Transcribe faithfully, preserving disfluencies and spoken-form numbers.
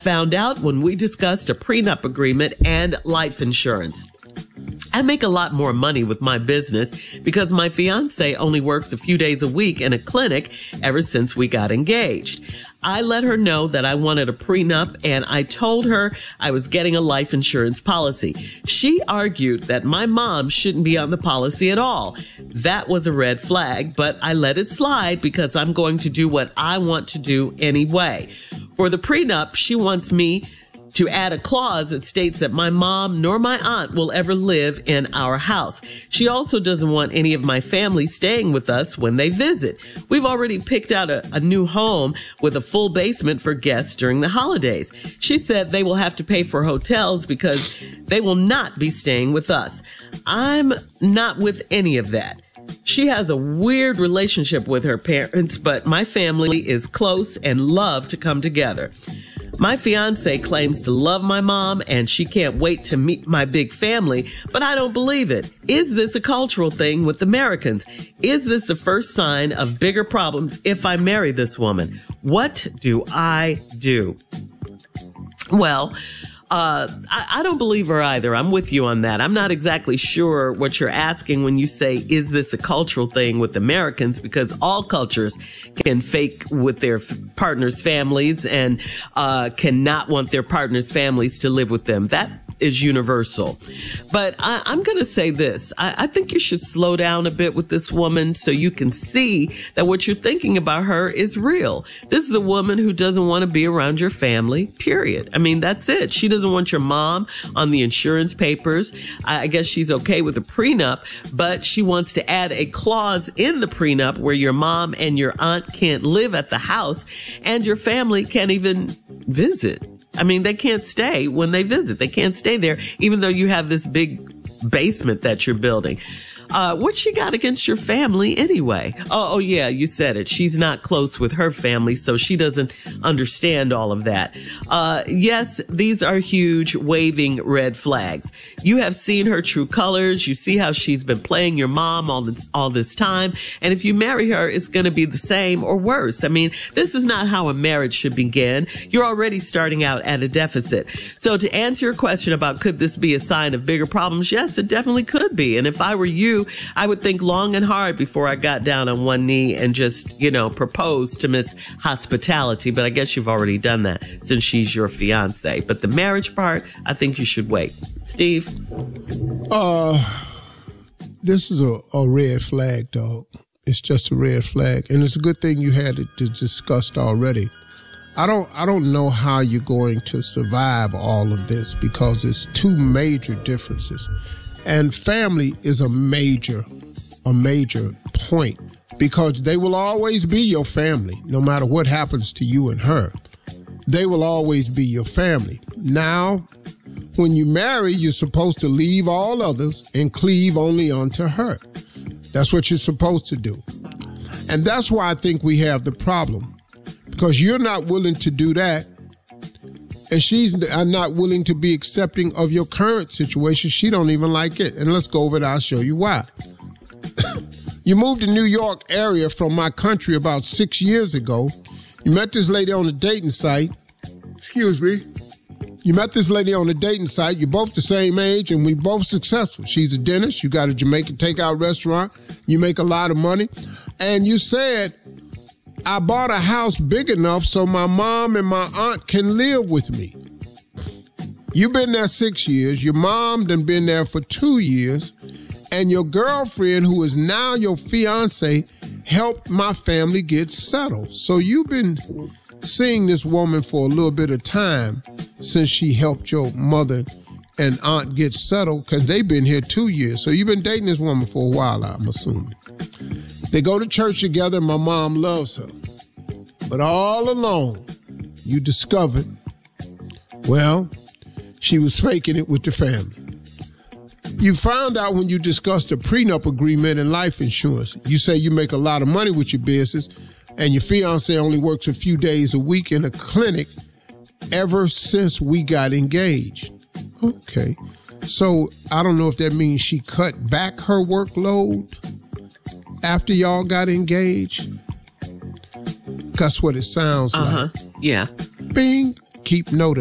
found out when we discussed a prenup agreement and life insurance. I make a lot more money with my business because my fiance only works a few days a week in a clinic ever since we got engaged. I let her know that I wanted a prenup, and I told her I was getting a life insurance policy. She argued that my mom shouldn't be on the policy at all. That was a red flag, but I let it slide because I'm going to do what I want to do anyway. For the prenup, she wants me to add a clause that states that my mom nor my aunt will ever live in our house. She also doesn't want any of my family staying with us when they visit. We've already picked out a, a new home with a full basement for guests during the holidays. She said they will have to pay for hotels because they will not be staying with us. I'm not with any of that. She has a weird relationship with her parents, but my family is close and love to come together. My fiance claims to love my mom and she can't wait to meet my big family, but I don't believe it. Is this a cultural thing with Americans? Is this the first sign of bigger problems if I marry this woman? What do I do? Well, Uh, I, I don't believe her either. I'm with you on that. I'm not exactly sure what you're asking when you say, is this a cultural thing with Americans? Because all cultures can fake with their f- partners' families and uh, cannot want their partners' families to live with them. That is universal. But I, I'm going to say this. I, I think you should slow down a bit with this woman so you can see that what you're thinking about her is real. This is a woman who doesn't want to be around your family, period. I mean, that's it. She doesn't want your mom on the insurance papers. I guess she's okay with a prenup, but she wants to add a clause in the prenup where your mom and your aunt can't live at the house and your family can't even visit. I mean, they can't stay when they visit. They can't stay there, even though you have this big basement that you're building. Uh, what she got against your family anyway? Oh, oh, yeah, you said it. She's not close with her family, so she doesn't understand all of that. Uh, yes, these are huge waving red flags. You have seen her true colors. You see how she's been playing your mom all this, all this time. And if you marry her, it's going to be the same or worse. I mean, this is not how a marriage should begin. You're already starting out at a deficit. So to answer your question about could this be a sign of bigger problems? Yes, it definitely could be. And if I were you, I would think long and hard before I got down on one knee and just, you know, propose to Miss Hospitality. But I guess you've already done that since she's your fiance. But the marriage part, I think you should wait. Steve? Uh, this is a, a red flag, dog. It's just a red flag. And it's a good thing you had it discussed already. I don't, I don't know how you're going to survive all of this because it's two major differences. And family is a major, a major point because they will always be your family, no matter what happens to you and her. They will always be your family. Now, when you marry, you're supposed to leave all others and cleave only unto her. That's what you're supposed to do. And that's why I think we have the problem, because you're not willing to do that. And she's not willing to be accepting of your current situation. She don't even like it. And let's go over it. I'll show you why. You moved to New York area from my country about six years ago. You met this lady on a dating site. Excuse me. You met this lady on a dating site. You're both the same age and we both successful. She's a dentist. You got a Jamaican takeout restaurant. You make a lot of money. And you said, I bought a house big enough so my mom and my aunt can live with me. You've been there six years. Your mom done been there for two years. And your girlfriend, who is now your fiance, helped my family get settled. So you've been seeing this woman for a little bit of time since she helped your mother and aunt get settled because they've been here two years. So you've been dating this woman for a while, I'm assuming. They go to church together and my mom loves her. But all along, you discovered, well, she was faking it with the family. You found out when you discussed a prenup agreement and life insurance. You say you make a lot of money with your business and your fiance only works a few days a week in a clinic ever since we got engaged. Okay. So I don't know if that means she cut back her workload after y'all got engaged. That's what it sounds uh-huh. like. Yeah. Bing. keep note